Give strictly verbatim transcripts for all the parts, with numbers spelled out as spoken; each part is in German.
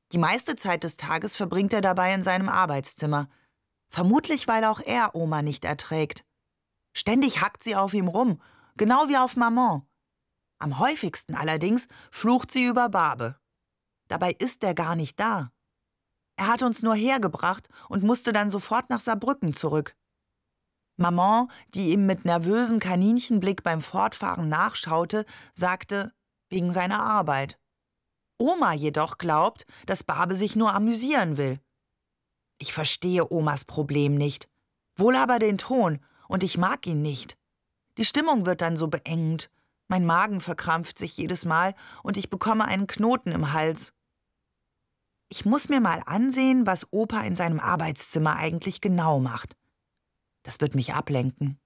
Die meiste Zeit des Tages verbringt er dabei in seinem Arbeitszimmer. Vermutlich, weil auch er Oma nicht erträgt. Ständig hackt sie auf ihm rum, genau wie auf Maman. Am häufigsten allerdings flucht sie über Barbe. Dabei ist er gar nicht da. Er hat uns nur hergebracht und musste dann sofort nach Saarbrücken zurück. Maman, die ihm mit nervösem Kaninchenblick beim Fortfahren nachschaute, sagte, wegen seiner Arbeit. Oma jedoch glaubt, dass Barbe sich nur amüsieren will. Ich verstehe Omas Problem nicht, wohl aber den Ton, und ich mag ihn nicht. Die Stimmung wird dann so beengend, mein Magen verkrampft sich jedes Mal und ich bekomme einen Knoten im Hals. Ich muss mir mal ansehen, was Opa in seinem Arbeitszimmer eigentlich genau macht. Das wird mich ablenken.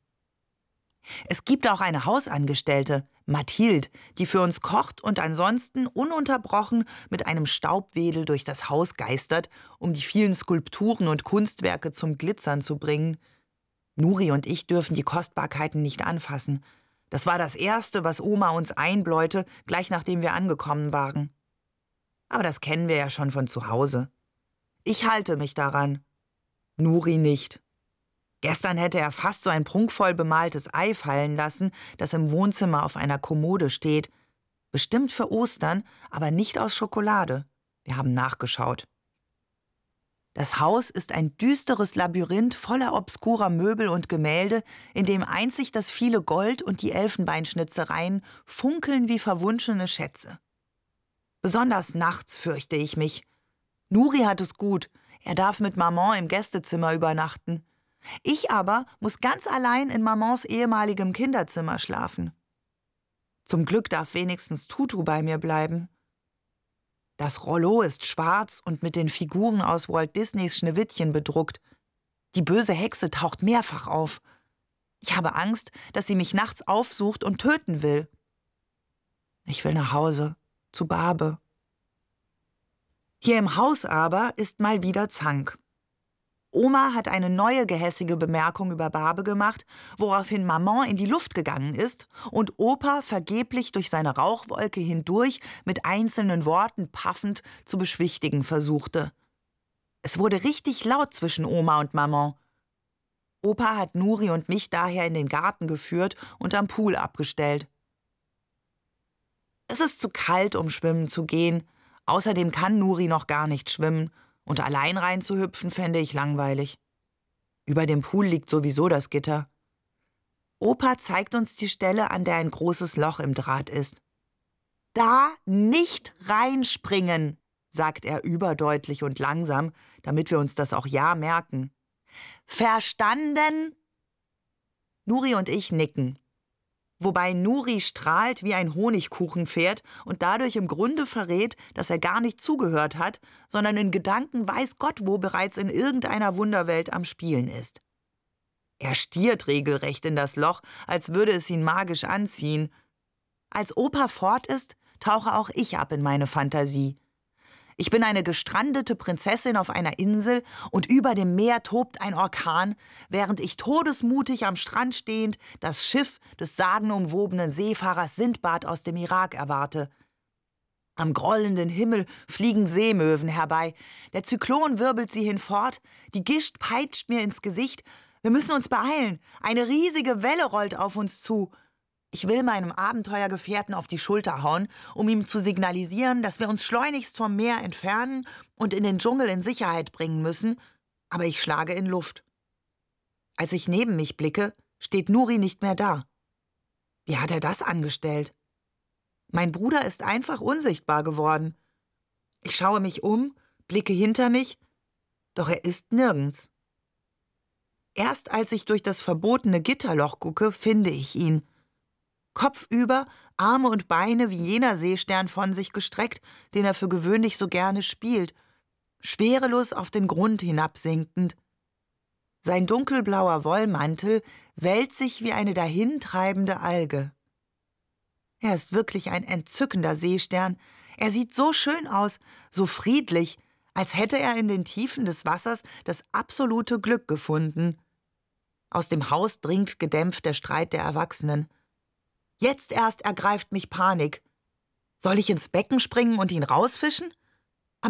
Es gibt auch eine Hausangestellte, Mathilde, die für uns kocht und ansonsten ununterbrochen mit einem Staubwedel durch das Haus geistert, um die vielen Skulpturen und Kunstwerke zum Glitzern zu bringen. Nuri und ich dürfen die Kostbarkeiten nicht anfassen. Das war das Erste, was Oma uns einbläute, gleich nachdem wir angekommen waren. Aber das kennen wir ja schon von zu Hause. Ich halte mich daran. Nuri nicht. Gestern hätte er fast so ein prunkvoll bemaltes Ei fallen lassen, das im Wohnzimmer auf einer Kommode steht. Bestimmt für Ostern, aber nicht aus Schokolade. Wir haben nachgeschaut. Das Haus ist ein düsteres Labyrinth voller obskurer Möbel und Gemälde, in dem einzig das viele Gold und die Elfenbeinschnitzereien funkeln wie verwunschene Schätze. Besonders nachts fürchte ich mich. Nuri hat es gut, er darf mit Maman im Gästezimmer übernachten. Ich aber muss ganz allein in Mamans ehemaligem Kinderzimmer schlafen. Zum Glück darf wenigstens Tutu bei mir bleiben. Das Rollo ist schwarz und mit den Figuren aus Walt Disneys Schneewittchen bedruckt. Die böse Hexe taucht mehrfach auf. Ich habe Angst, dass sie mich nachts aufsucht und töten will. Ich will nach Hause, zu Barbe. Hier im Haus aber ist mal wieder Zank. Oma hat eine neue gehässige Bemerkung über Barbe gemacht, woraufhin Maman in die Luft gegangen ist und Opa vergeblich durch seine Rauchwolke hindurch mit einzelnen Worten paffend zu beschwichtigen versuchte. Es wurde richtig laut zwischen Oma und Maman. Opa hat Nuri und mich daher in den Garten geführt und am Pool abgestellt. Es ist zu kalt, um schwimmen zu gehen. Außerdem kann Nuri noch gar nicht schwimmen. Und allein reinzuhüpfen fände ich langweilig. Über dem Pool liegt sowieso das Gitter. Opa zeigt uns die Stelle, an der ein großes Loch im Draht ist. »Da nicht reinspringen«, sagt er überdeutlich und langsam, damit wir uns das auch ja merken. »Verstanden?« Nuri und ich nicken. Wobei Nuri strahlt wie ein Honigkuchenpferd und dadurch im Grunde verrät, dass er gar nicht zugehört hat, sondern in Gedanken weiß Gott wo bereits in irgendeiner Wunderwelt am Spielen ist. Er stiert regelrecht in das Loch, als würde es ihn magisch anziehen. Als Opa fort ist, tauche auch ich ab in meine Fantasie. Ich bin eine gestrandete Prinzessin auf einer Insel und über dem Meer tobt ein Orkan, während ich todesmutig am Strand stehend das Schiff des sagenumwobenen Seefahrers Sindbad aus dem Irak erwarte. Am grollenden Himmel fliegen Seemöwen herbei, der Zyklon wirbelt sie hinfort, die Gischt peitscht mir ins Gesicht. Wir müssen uns beeilen, eine riesige Welle rollt auf uns zu. Ich will meinem Abenteuergefährten auf die Schulter hauen, um ihm zu signalisieren, dass wir uns schleunigst vom Meer entfernen und in den Dschungel in Sicherheit bringen müssen, aber ich schlage in Luft. Als ich neben mich blicke, steht Nuri nicht mehr da. Wie hat er das angestellt? Mein Bruder ist einfach unsichtbar geworden. Ich schaue mich um, blicke hinter mich, doch er ist nirgends. Erst als ich durch das verbotene Gitterloch gucke, finde ich ihn. Kopfüber, Arme und Beine wie jener Seestern von sich gestreckt, den er für gewöhnlich so gerne spielt, schwerelos auf den Grund hinabsinkend. Sein dunkelblauer Wollmantel wellt sich wie eine dahintreibende Alge. Er ist wirklich ein entzückender Seestern. Er sieht so schön aus, so friedlich, als hätte er in den Tiefen des Wassers das absolute Glück gefunden. Aus dem Haus dringt gedämpft der Streit der Erwachsenen. Jetzt erst ergreift mich Panik. Soll ich ins Becken springen und ihn rausfischen?